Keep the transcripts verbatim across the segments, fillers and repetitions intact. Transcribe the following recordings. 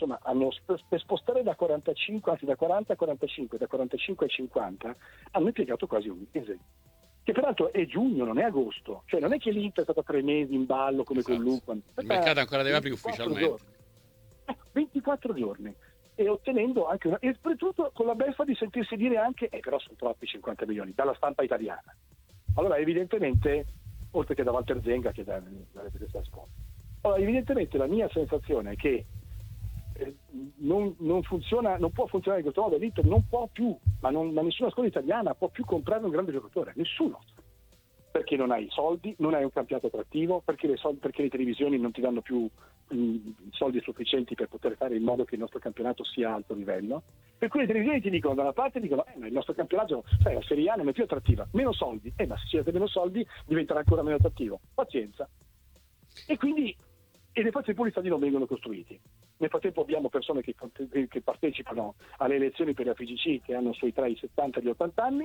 insomma hanno per spostare da quarantacinque, anzi da quaranta a quarantacinque, da quarantacinque a cinquanta, hanno impiegato quasi un mese. Che peraltro è giugno, non è agosto, cioè non è che l'Inter è stata tre mesi in ballo come esatto. con Lukman. Il mercato ancora deve aprire ufficialmente. Giorni. Ecco, ventiquattro giorni. E ottenendo anche una, e soprattutto con la beffa di sentirsi dire anche eh però sono troppi cinquanta milioni dalla stampa italiana. Allora evidentemente, oltre che da Walter Zenga che da, da da Sport. Allora evidentemente la mia sensazione è che eh, non, non funziona, non può funzionare in questo modo. L'Inter non può più, ma, non, ma nessuna scuola italiana può più comprare un grande giocatore, nessuno. Perché non hai soldi, non hai un campionato attrattivo, perché le, soldi, perché le televisioni non ti danno più mh, soldi sufficienti per poter fare in modo che il nostro campionato sia a alto livello. Per cui le televisioni ti dicono, da una parte dicono, eh, ma il nostro campionato, sai, la Serie A non è più attrattiva, meno soldi, eh, ma se ci avete meno soldi diventerà ancora meno attrattivo. Pazienza. E quindi, e nel frattempo gli stadi non vengono costruiti. Nel frattempo abbiamo persone che, che partecipano alle elezioni per la F I G C che hanno sui tra i settanta e gli ottanta anni,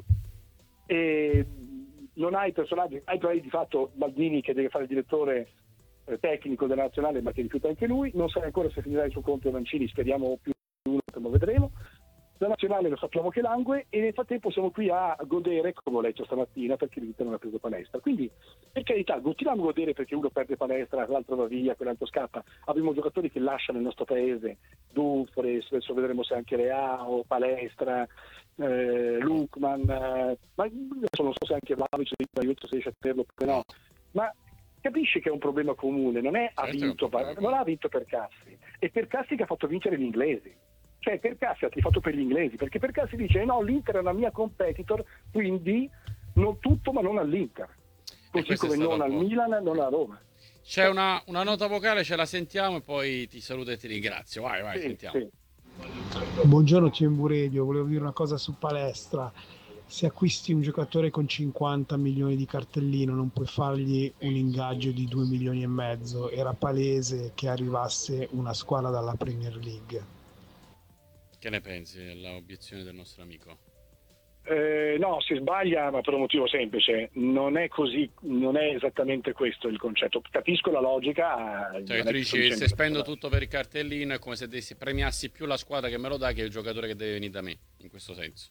e non hai personaggi, hai però di fatto Baldini che deve fare il direttore eh, tecnico della nazionale ma che rifiuta anche lui, non sai ancora se finirà il suo conto Mancini, speriamo più di uno, lo vedremo. La nazionale lo sappiamo che langue e nel frattempo siamo qui a godere, come ho letto stamattina, perché l'Inter non ha preso palestra. Quindi, per carità, continuiamo a godere perché uno perde palestra, l'altro va via, quell'altro scappa. Abbiamo giocatori che lasciano il nostro paese, Dumfries, adesso vedremo se anche Leao, Palestra, eh, Lukman, eh, ma adesso non so se anche Vlahovic se riesce a tenerlo oppure no. Ma capisci che è un problema comune, non è ha vinto, non ha vinto per Cassi, è per Cassi che ha fatto vincere gli inglesi. Cioè per Cassi ha tifato per gli inglesi, perché per Cassi dice no, l'Inter è la mia competitor, quindi non tutto ma non all'Inter, così come non al Milan, non a Roma. C'è una, una nota vocale, ce la sentiamo e poi ti saluto e ti ringrazio. Vai, vai, sì, sentiamo. Sì. Buongiorno Team Radio, volevo dire una cosa su Palestra. Se acquisti un giocatore con cinquanta milioni di cartellino non puoi fargli un ingaggio di due milioni e mezzo, era palese che arrivasse una squadra dalla Premier League. Che ne pensi dell'obiezione del nostro amico? Eh, no, si sbaglia, ma per un motivo semplice. Non è così, non è esattamente questo il concetto. Capisco la logica. Cioè, tu dici, se spendo tutto per il cartellino è come se dessi, premiassi più la squadra che me lo dà che il giocatore che deve venire da me, in questo senso.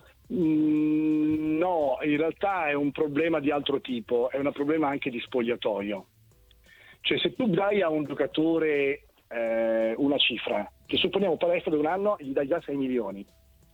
Mm, no, in realtà è un problema di altro tipo, è un problema anche di spogliatoio. Cioè, se tu dai a un giocatore eh, una cifra, che supponiamo Palestra da un anno, gli dai già sei milioni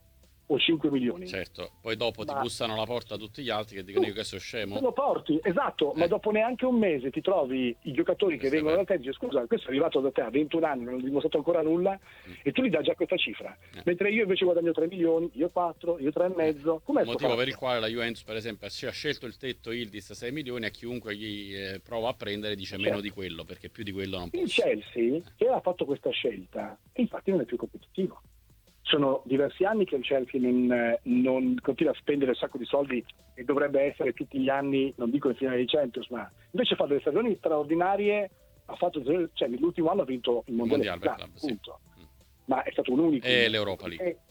o cinque milioni. Certo, poi dopo ma... ti bussano alla porta tutti gli altri che dicono io che sono scemo. Te lo porti, esatto, eh. ma dopo neanche un mese ti trovi i giocatori che questo vengono da te e dici scusa, questo è arrivato da te a ventuno anni, non ha dimostrato ancora nulla mm. e tu gli dai già questa cifra. Eh. Mentre io invece guadagno tre milioni, io quattro, io tre e mezzo. Com'è il motivo per il quale la Juventus per esempio ha scelto il tetto Yildiz sei milioni a chiunque gli eh, prova a prendere dice certo. meno di quello, perché più di quello non può. Il Chelsea eh. che ha fatto questa scelta e infatti non è più competitivo. Sono diversi anni che il Chelsea non, non continua a spendere un sacco di soldi e dovrebbe essere tutti gli anni, non dico in finale di Champions, ma invece fa delle stagioni straordinarie. Ha fatto, cioè nell'ultimo anno ha vinto il mondiale, il mondiale club, club, punto. Sì. Ma è stato un unico. E l'Europa League. E,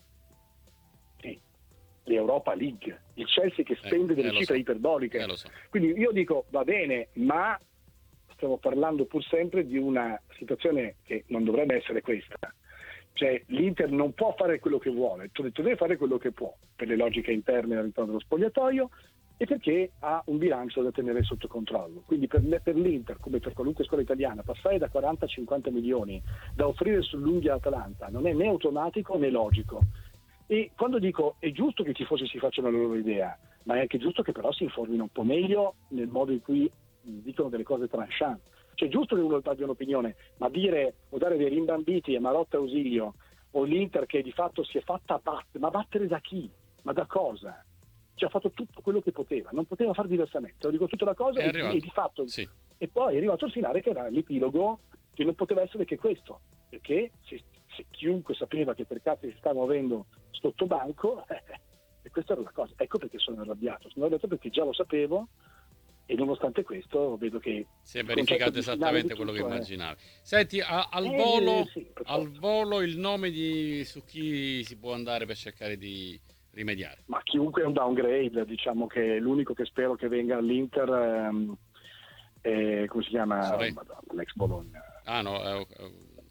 sì, l'Europa League. Il Chelsea che spende eh, delle eh, cifre so. iperboliche. Eh, so. Quindi io dico va bene, ma stiamo parlando pur sempre di una situazione che non dovrebbe essere questa. Cioè l'Inter non può fare quello che vuole, tu deve fare quello che può per le logiche interne all'interno dello spogliatoio e perché ha un bilancio da tenere sotto controllo. Quindi per, per l'Inter, come per qualunque scuola italiana, passare da quaranta a cinquanta milioni da offrire sull'unghia all'Atalanta non è né automatico né logico. E quando dico è giusto che i tifosi si facciano la loro idea, ma è anche giusto che però si informino un po' meglio nel modo in cui dicono delle cose tranchant. Cioè, è giusto che uno abbia un'opinione, ma dire o dare dei rimbambiti a Marotta Ausilio o l'Inter che di fatto si è fatta battere, ma battere da chi? Ma da cosa? Cioè, ha fatto tutto quello che poteva, non poteva fare diversamente. Lo dico tutta la cosa e, e di fatto. Sì. E poi è arrivato al finale che era l'epilogo che non poteva essere che questo, perché se, se chiunque sapeva che per cazzo si stava muovendo sotto banco, eh, e questa era la cosa. Ecco perché sono arrabbiato. Sono arrabbiato perché già lo sapevo. E nonostante questo vedo che si è verificato esattamente quello che immaginavi. È... Senti, a, al, eh, volo, sì, al volo il nome di su chi si può andare per cercare di rimediare? Ma chiunque è un downgrade, diciamo che l'unico che spero che venga all'Inter ehm, è, come si chiama? Madonna, l'ex Bologna. Ah no, eh,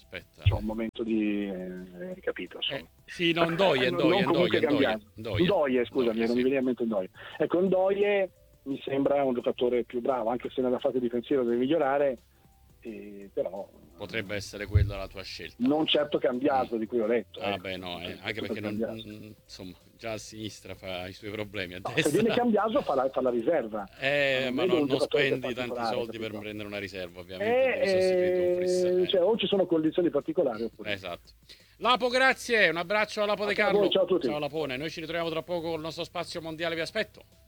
aspetta. C'ho un momento di eh, capito, eh, sì, no, Ndoye, Ndoye, Ndoye, Ndoye, Ndoye, Ndoye, scusami, Ndoye, non sì. mi veniva in mente Ndoye. Ecco, Ndoye mi sembra un giocatore più bravo, anche se nella fase difensiva deve migliorare, eh, però potrebbe essere quella la tua scelta. Non certo Cambiaso, mm. di cui ho letto. Ah, ecco. beh, no, eh, anche perché non, insomma, già a sinistra fa i suoi problemi. A no, destra. Se viene Cambiaso fa la, fa la riserva. Eh, ma non, non spendi tanti soldi capito? Per prendere una riserva, ovviamente. Eh, eh, cioè, o ci sono condizioni particolari. Oppure. Esatto. Lapo, grazie, un abbraccio a Lapo De Carlo. Ciao a tutti. Ciao Lapone, noi ci ritroviamo tra poco con il nostro spazio mondiale, vi aspetto.